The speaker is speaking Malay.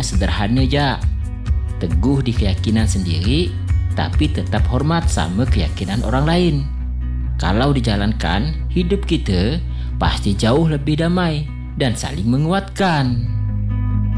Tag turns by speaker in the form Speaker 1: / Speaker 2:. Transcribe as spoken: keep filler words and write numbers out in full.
Speaker 1: sederhana je. Teguh di keyakinan sendiri, tapi tetap hormat sama keyakinan orang lain. Kalau dijalankan, hidup kita pasti jauh lebih damai dan saling menguatkan.